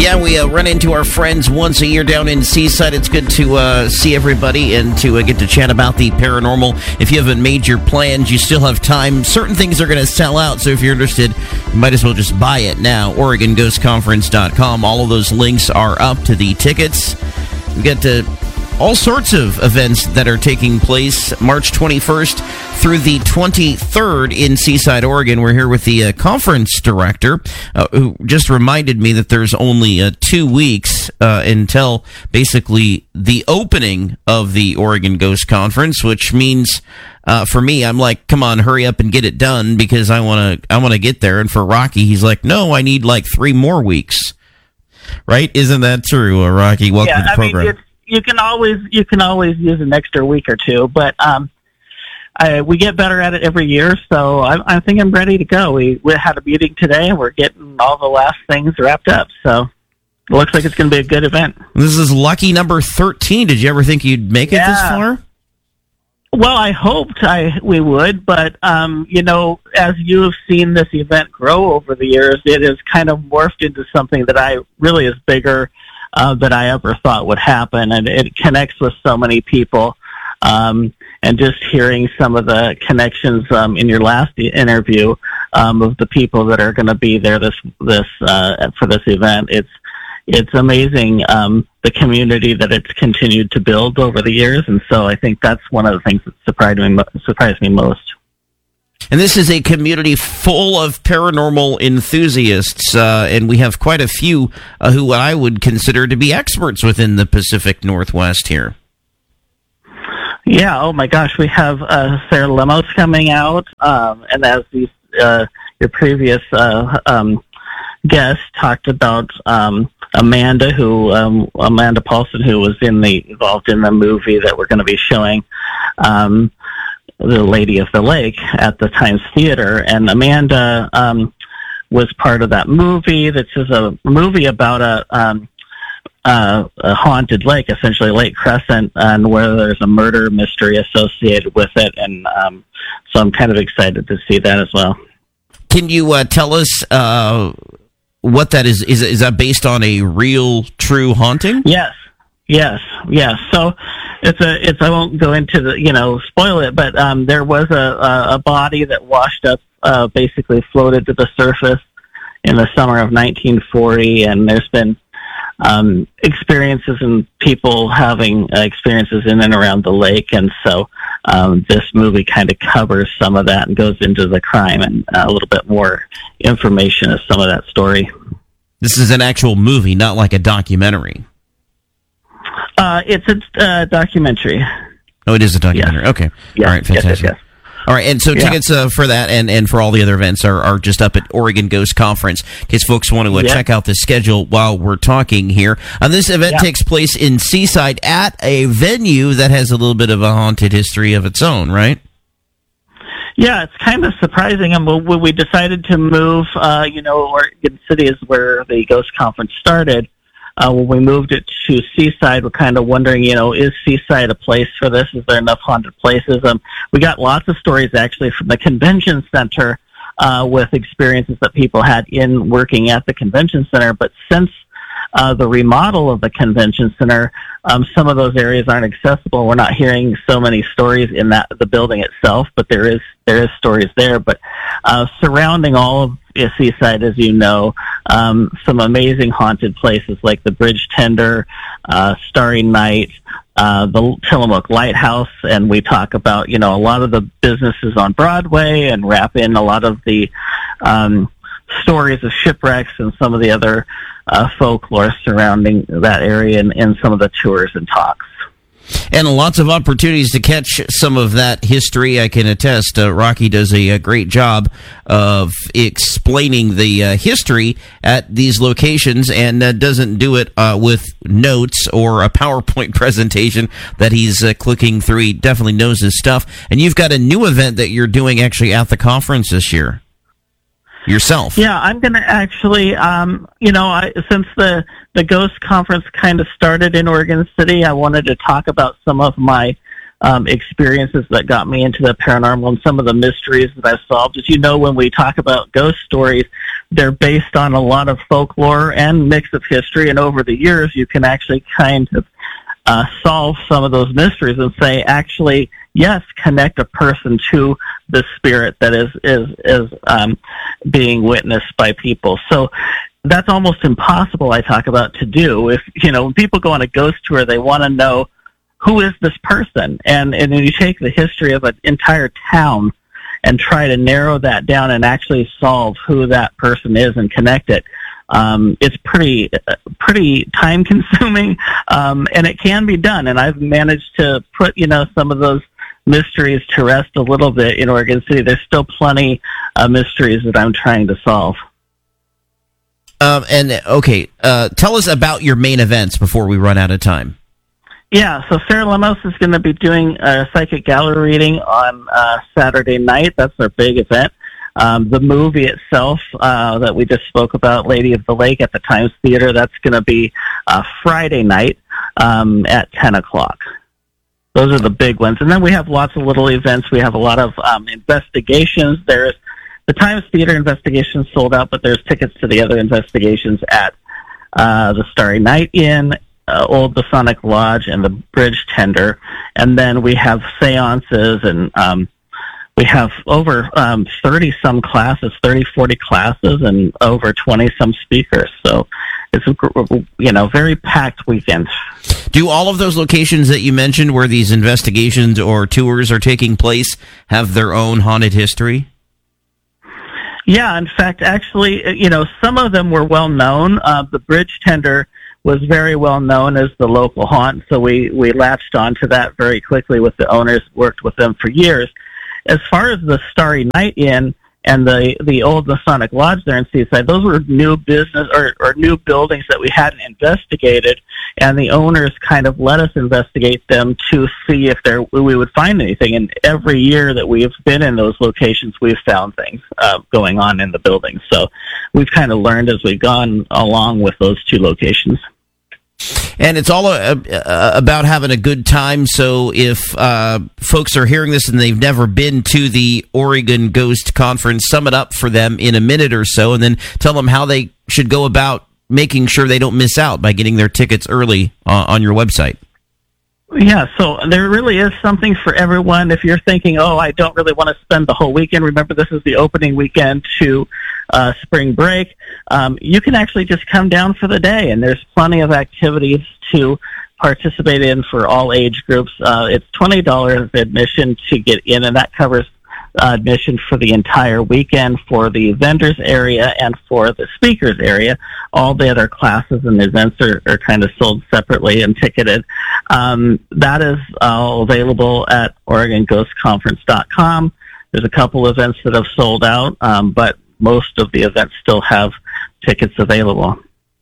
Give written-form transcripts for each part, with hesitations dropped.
Yeah, we run into our friends once a year down in Seaside. It's good to see everybody and to get to chat about the paranormal. If you haven't made your plans, you still have time. Certain things are going to sell out, so if you're interested, you might as well just buy it now. OregonGhostConference.com. All of those links are up to the tickets. We got all sorts of events that are taking place March 21st through the 23rd in Seaside, Oregon. We're here with the conference director, who just reminded me that there's only 2 weeks until basically the opening of the Oregon Ghost Conference, which means for me, I'm like, come on, hurry up and get it done because I want to get there. And for Rocky, he's like, no, I need like 3 more weeks. Right? Isn't that true, Rocky? Welcome to the program. You can always use an extra week or two, but we get better at it every year, so I think I'm ready to go. We had a meeting today, and we're getting all the last things wrapped up, so it looks like it's going to be a good event. This is lucky number 13. Did you ever think you'd make it this far? Well, I hoped we would, but, as you have seen this event grow over the years, it has kind of morphed into something that really is bigger than I ever thought would happen, and it connects with so many people. And just hearing some of the connections in your last interview of the people that are going to be there for this event, it's amazing the community that it's continued to build over the years, and so I think that's one of the things that surprised me most. And this is a community full of paranormal enthusiasts, and we have quite a few who I would consider to be experts within the Pacific Northwest here. Yeah, oh my gosh, we have Sarah Lemos coming out, and as your previous guest talked about Amanda Paulson, who was involved in the movie that we're going to be showing, The Lady of the Lake at the Times Theater, and Amanda was part of that movie. This is a movie about a haunted lake, essentially Lake Crescent, and where there's a murder mystery associated with it, and so I'm kind of excited to see that as well. Can you tell us what that is? Is that based on a real, true haunting? Yes. So I won't go into spoil it, but there was a body that washed up, basically floated to the surface in the summer of 1940, and there's been experiences and people having experiences in and around the lake, and so this movie kind of covers some of that and goes into the crime and a little bit more information of some of that story. This is an actual movie, not like a documentary. It's a documentary. Oh, it is a documentary. Yes. Okay. Yes. All right, fantastic. Yes. All right, and so tickets for that and for all the other events are just up at Oregon Ghost Conference, in case folks want to check out the schedule while we're talking here. This event takes place in Seaside at a venue that has a little bit of a haunted history of its own, right? Yeah, it's kind of surprising. And when we decided to move, Oregon City is where the Ghost Conference started. When we moved it to Seaside, we're kind of wondering, is Seaside a place for this? Is there enough haunted places? We got lots of stories, actually, from the convention center with experiences that people had in working at the convention center. But since the remodel of the convention center, some of those areas aren't accessible. We're not hearing so many stories in the building itself, but there is stories there. But surrounding all of Seaside, as you know, some amazing haunted places like the Bridge Tender, Starry Night, the Tillamook Lighthouse, and we talk about, a lot of the businesses on Broadway and wrap in a lot of the stories of shipwrecks and some of the other folklore surrounding that area in some of the tours and talks. And lots of opportunities to catch some of that history. I can attest, Rocky does a great job of explaining the history at these locations and doesn't do it with notes or a PowerPoint presentation that he's clicking through. He definitely knows his stuff. And you've got a new event that you're doing actually at the conference this year. Yourself. Yeah, I'm going to actually, since the Ghost Conference kind of started in Oregon City, I wanted to talk about some of my experiences that got me into the paranormal and some of the mysteries that I've solved. As you know, when we talk about ghost stories, they're based on a lot of folklore and mix of history, and over the years you can actually kind of solve some of those mysteries and say, actually, yes, connect a person to the spirit that is being witnessed by people. So that's almost impossible, I talk about, to do. If, when people go on a ghost tour, they want to know, who is this person? And then you take the history of an entire town and try to narrow that down and actually solve who that person is and connect it. It's pretty time consuming, and it can be done. And I've managed to put, some of those mysteries to rest a little bit in Oregon City. There's still plenty of mysteries that I'm trying to solve. Tell us about your main events before we run out of time. Yeah, so Sarah Lemos is going to be doing a psychic gallery reading on Saturday night. That's our big event. The movie itself that we just spoke about, Lady of the Lake, at the Times Theater, that's going to be Friday night at 10 o'clock. Those are the big ones. And then we have lots of little events. We have a lot of investigations. There's the Times Theater investigation sold out, but there's tickets to the other investigations at the Starry Night Inn, Old Masonic Lodge, and the Bridge Tender. And then we have seances, and we have over 30-some classes, 30, 40 classes, and over 20-some speakers. So it's a very packed weekend. Do all of those locations that you mentioned where these investigations or tours are taking place have their own haunted history? Yeah, in fact, actually, some of them were well known. The Bridge Tender was very well known as the local haunt, so we latched onto that very quickly with the owners, worked with them for years. As far as the Starry Night Inn and the Old Masonic Lodge there in Seaside, those were new business or new buildings that we hadn't investigated, and the owners kind of let us investigate them to see if we would find anything. And every year that we've been in those locations, we've found things going on in the buildings. So we've kind of learned as we've gone along with those two locations. And it's all about having a good time. So if folks are hearing this and they've never been to the Oregon Ghost Conference, sum it up for them in a minute or so, and then tell them how they should go about making sure they don't miss out by getting their tickets early on your website. Yeah, so there really is something for everyone. If you're thinking, I don't really want to spend the whole weekend, remember this is the opening weekend to spring break. You can actually just come down for the day, and there's plenty of activities to participate in for all age groups. It's $20 admission to get in, and that covers admission for the entire weekend for the vendors area and for the speakers area. All the other classes and events are kind of sold separately and ticketed. That is all available at OregonGhostConference.com. There's a couple events that have sold out, but most of the events still have tickets available.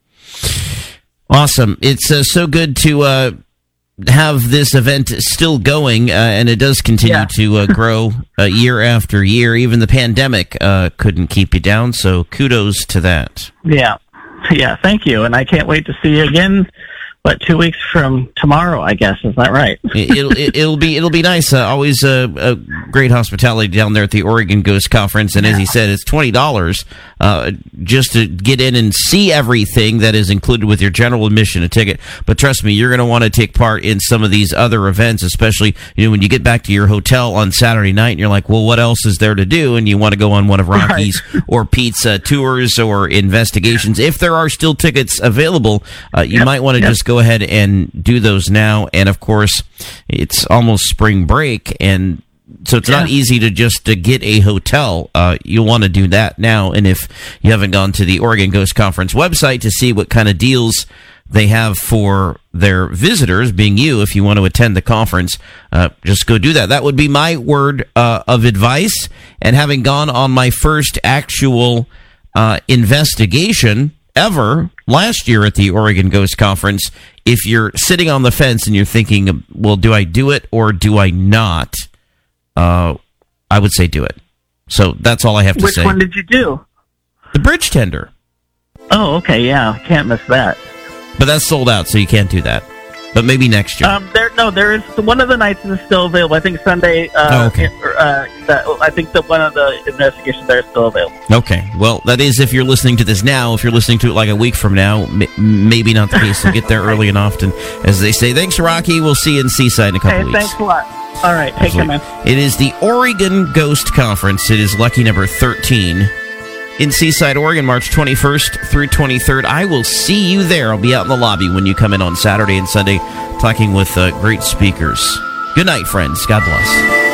Awesome. It's so good to have this event still going, and it does continue to grow year after year. Even the pandemic couldn't keep you down, so kudos to that. Yeah, thank you, and I can't wait to see you again. 2 weeks from tomorrow, I guess. Is that right? It'll be nice. Always a great hospitality down there at the Oregon Ghost Conference. And as he said, it's $20 just to get in and see everything that is included with your general admission a ticket. But trust me, you're going to want to take part in some of these other events, especially when you get back to your hotel on Saturday night and you're like, well, what else is there to do? And you want to go on one of Rocky's or Pete's tours or investigations. If there are still tickets available, you might want to just go ahead and do those now. And of course, it's almost spring break, and so it's not easy to just to get a hotel. You'll want to do that now. And if you haven't gone to the Oregon Ghost Conference website to see what kind of deals they have for their visitors, being you, if you want to attend the conference, just go do that. That would be my word of advice. And having gone on my first actual investigation ever last year at the Oregon Ghost Conference, if you're sitting on the fence and you're thinking, well, do I do it or do I not? I would say do it. So that's all I have to say. Which one did you do? The Bridge Tender. Oh, okay, yeah. Can't miss that. But that's sold out, so you can't do that. but maybe next year. There is one of the nights is still available. I think Sunday. Okay. I think that one of the investigations there is still available. Okay. Well, that is if you're listening to this now. If you're listening to it like a week from now, maybe not the case. So get there early and often, as they say. Thanks, Rocky. We'll see you in Seaside in a couple weeks. Thanks a lot. All right. Take care, man. It is the Oregon Ghost Conference. It is lucky number 13. In Seaside, Oregon, March 21st through 23rd. I will see you there. I'll be out in the lobby when you come in on Saturday and Sunday talking with great speakers. Good night, friends. God bless.